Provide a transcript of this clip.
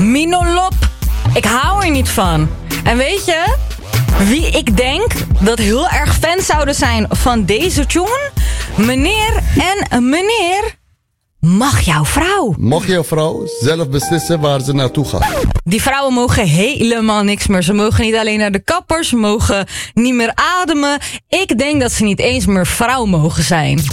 Minolop. Ik hou er niet van. En weet je wie ik denk dat heel erg fan zouden zijn van deze tune? Meneer en meneer, mag jouw vrouw? Mag jouw vrouw zelf beslissen waar ze naartoe gaat? Die vrouwen mogen helemaal niks meer. Ze mogen niet alleen naar de kapper, ze mogen niet meer ademen. Ik denk dat ze niet eens meer vrouw mogen zijn.